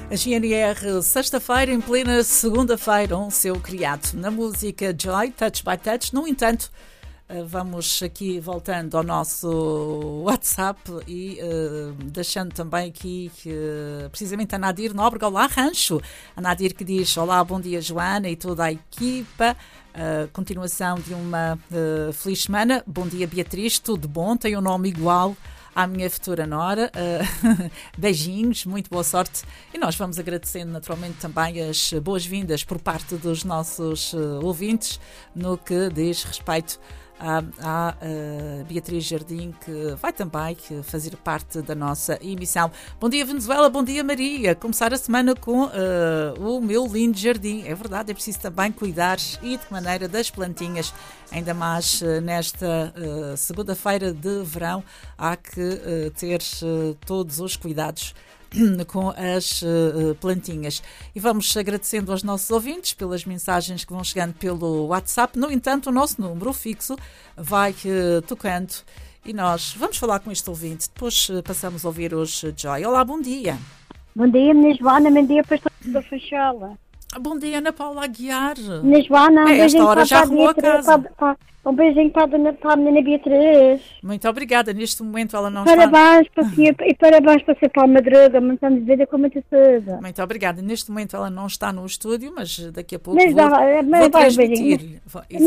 A GNR, sexta-feira, em plena segunda-feira, um seu criado na música Joy, Touch by Touch. No entanto, vamos aqui voltando ao nosso WhatsApp e deixando também aqui precisamente a Nadir Nóbrega. Olá, Rancho. A Nadir que diz: olá, bom dia, Joana e toda a equipa. Continuação de uma feliz semana. Bom dia, Beatriz. Tudo bom? Tem um nome igual à minha futura nora. Beijinhos, muito boa sorte. E nós vamos agradecendo naturalmente também as boas-vindas por parte dos nossos ouvintes no que diz respeito à Beatriz Jardim, que vai também fazer parte da nossa emissão. Bom dia, Venezuela, bom dia, Maria. Começar a semana com o meu lindo jardim. É verdade, é preciso também cuidar e de que maneira das plantinhas, ainda mais nesta segunda-feira de verão, há que ter todos os cuidados com as plantinhas. E vamos agradecendo aos nossos ouvintes pelas mensagens que vão chegando pelo WhatsApp. No entanto, o nosso número fixo vai tocando e nós vamos falar com este ouvinte. Depois passamos a ouvir os Joy. Olá, bom dia. Bom dia, minha Joana. Bom dia, pastor da Funchal. Bom dia, Ana Paula Aguiar. Minha Joana, esta hora já arrumou a casa. Um beijinho para a menina Beatriz. Muito obrigada. Neste momento ela não parabéns está... E parabéns para ser Palma Madruga, montando de vida com muita cedo. Muito obrigada. Neste momento ela não está no estúdio, mas daqui a pouco mas vou transmitir-lhe.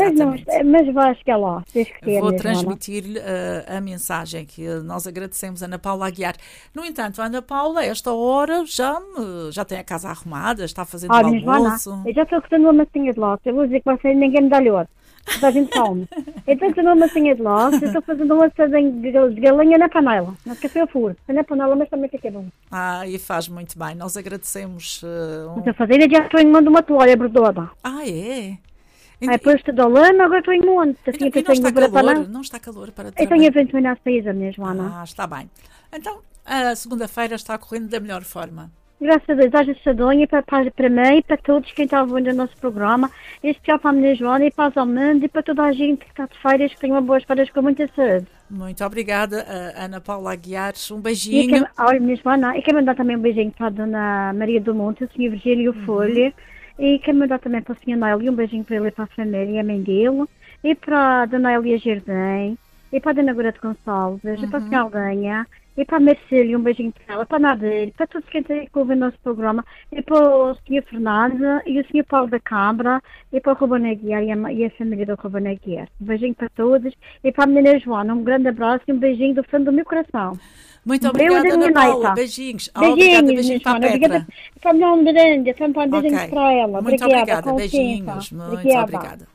Mas vai chegar lá. Vou transmitir-lhe a mensagem que nós agradecemos a Ana Paula Aguiar. No entanto, a Ana Paula, a esta hora, já tem a casa arrumada, está fazendo o almoço. Eu já estou cortando uma massinha de lote. Eu vou dizer que vai ser ninguém me dá-lhe outro. Toda a gente come. Então estou numa massinha de lote, estou fazendo uma assadinha de galinha na panela. Não café eu furo. Na panela, mas também fica bom. E faz muito bem. Nós agradecemos. Estou a fazer, já estou em mão de uma toalha bordada. É? Depois estou da lama, agora estou em monte. Assim, não está calor para trabalhar. Eu tenho a 20 minutos para ir, minha Joana. Está bem. Então, a segunda-feira está correndo da melhor forma. Graças a Deus, haja saudade para mim e para todos quem está ouvindo o nosso programa, em especial para a minha Joana e para os Almandos e para toda a gente que está de férias, que tenham boas férias com muita saúde. Muito obrigada, Ana Paula Aguiar. Um beijinho. Olha, minha Joana, e quero mandar também um beijinho para a Dona Maria do Monte, o Sr. Virgílio Folha, e quero mandar também para o Sr. Noel, um beijinho para ele e para a família e a mãe dele, e para a Dona Elia Jardim, e para a Dona Gorete Gonçalves, e para a Sra. Aldanha, e para a Marcília, um beijinho para ela, para a Nadir, para todos quem ouve o nosso programa, e para o Sr. Fernando, e o Sr. Paulo da Câmara, e para o Ruben Aguiar e a família do Ruben Aguiar. Um beijinho para todos, e para a menina Joana, um grande abraço e um beijinho do fundo do meu coração. Muito obrigada, Ana Paula. Beijinhos. Beijinhos, beijinho para a Petra. Para a minha Miranda, também beijinhos para ela. Muito obrigada, beijinhos. Muito obrigada.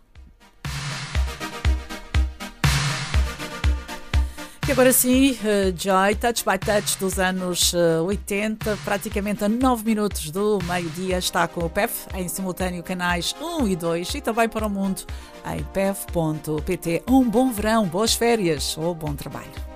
E agora sim, Joy, Touch by Touch dos anos 80, praticamente a 9 minutos do meio-dia, está com o PEF, em simultâneo canais 1 e 2 e também para o mundo em pef.pt. Um bom verão, boas férias ou bom trabalho.